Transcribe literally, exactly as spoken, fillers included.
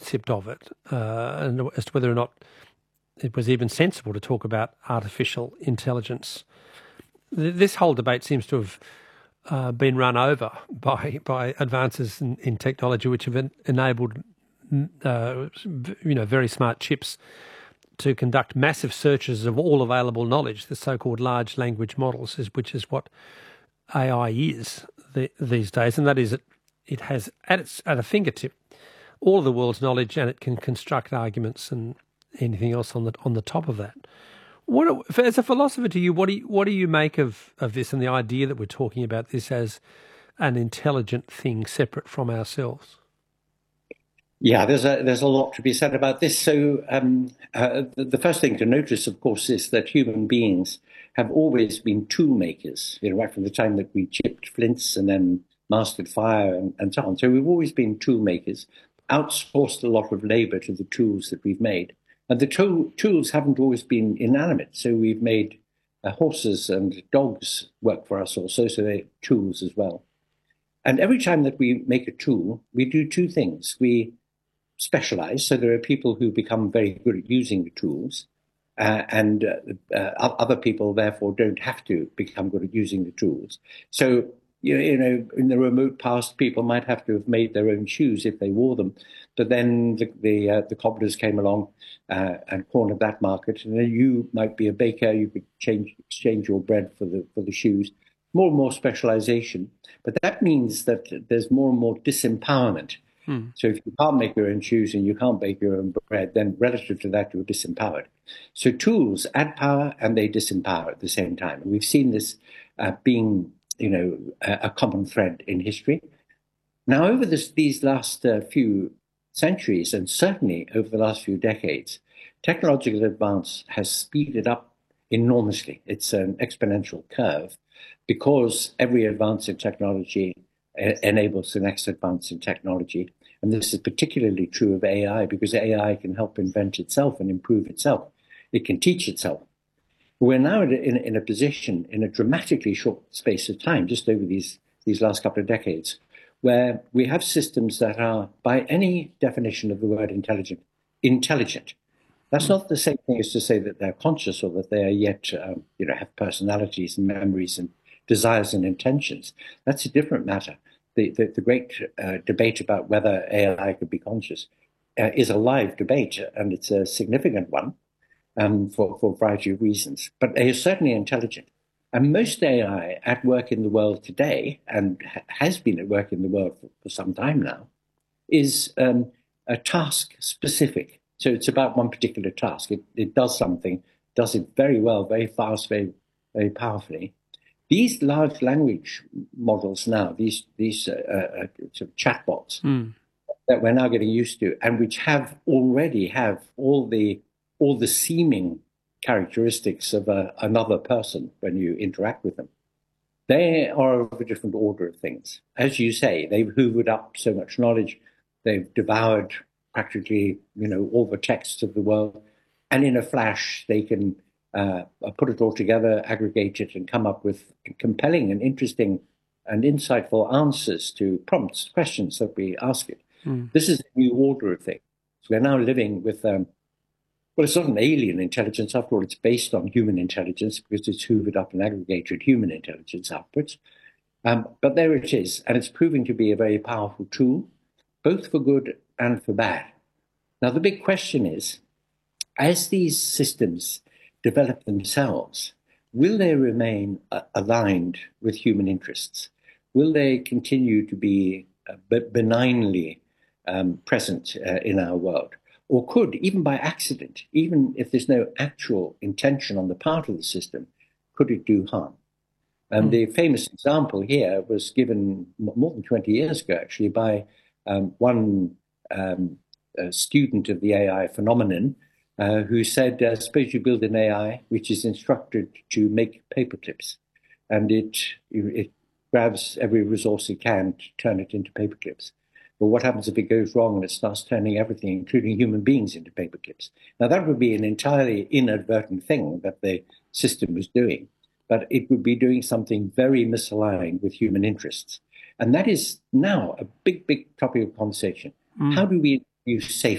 concept of it, uh, and as to whether or not it was even sensible to talk about artificial intelligence. This whole debate seems to have uh, been run over by by advances in, in technology, which have en- enabled uh, you know very smart chips to conduct massive searches of all available knowledge, the so-called large language models, is, which is what A I is the, these days, and that is it, it has at its at a fingertip all of the world's knowledge, and it can construct arguments and anything else on the on the top of that. What, as a philosopher to you, what do you, what do you make of, of this and the idea that we're talking about this as an intelligent thing separate from ourselves? Yeah, there's a there's a lot to be said about this. So um, uh, the, the first thing to notice, of course, is that human beings have always been tool makers. You know, right from the time that we chipped flints and then mastered fire and, and so on. So we've always been tool makers, outsourced a lot of labor to the tools that we've made, and the tool, tools haven't always been inanimate. So we've made uh, horses and dogs work for us also, so they're tools as well. And every time that we make a tool, we do two things. We specialize. So there are people who become very good at using the tools, uh, and uh, uh, other people, therefore, don't have to become good at using the tools. So, you, you know, in the remote past, people might have to have made their own shoes if they wore them. But then the the, uh, the cobblers came along uh, and cornered that market. And then you might be a baker. You could change exchange your bread for the for the shoes. More and more specialization. But that means that there's more and more disempowerment. Hmm. So if you can't make your own shoes and you can't bake your own bread, then relative to that, you're disempowered. So tools add power and they disempower at the same time. And we've seen this uh, being, you know, a, a common thread in history. Now, over this, these last uh, few centuries, and certainly over the last few decades, technological advance has speeded up enormously. It's an exponential curve because every advance in technology uh, enables the next advance in technology. And this is particularly true of A I because A I can help invent itself and improve itself. It can teach itself. We're now in a, in a position, in a dramatically short space of time, just over these, these last couple of decades, where we have systems that are, by any definition of the word intelligent, intelligent. That's not the same thing as to say that they're conscious or that they are yet, um, you know, have personalities and memories and desires and intentions. That's a different matter. The, the, the great uh, debate about whether A I could be conscious uh, is a live debate, and it's a significant one um, for, for a variety of reasons. But they are certainly intelligent. And most A I at work in the world today, and ha- has been at work in the world for, for some time now, is um, a task specific. So it's about one particular task. It, it does something, does it very well, very fast, very, very powerfully. These large language models now, these these uh, uh, sort of chatbots mm. that we're now getting used to, and which have already have all the all the seeming characteristics of a, another person when you interact with them, they are of a different order of things. As you say, they've hoovered up so much knowledge, they've devoured practically, you know, all the texts of the world, and in a flash they can uh, put it all together, aggregate it, and come up with compelling and interesting and insightful answers to prompts, questions that we ask it. Mm. This is a new order of things. So we're now living with, um, well, it's not an alien intelligence. After all, it's based on human intelligence because it's hoovered up and aggregated human intelligence outputs. Um, but there it is, and it's proving to be a very powerful tool, both for good and for bad. Now, the big question is, as these systems develop themselves, will they remain uh, aligned with human interests? Will they continue to be uh, benignly um, present uh, in our world? Or could, even by accident, even if there's no actual intention on the part of the system, could it do harm? And mm. the famous example here was given more than twenty years ago, actually, by um, one um, student of the A I phenomenon, uh, who said, uh, suppose you build an A I which is instructed to make paper clips, and it, it grabs every resource it can to turn it into paper clips. But what happens if it goes wrong and it starts turning everything, including human beings, into paper clips? Now, that would be an entirely inadvertent thing that the system was doing, but it would be doing something very misaligned with human interests. And that is now a big, big topic of conversation. Mm. How do we use safe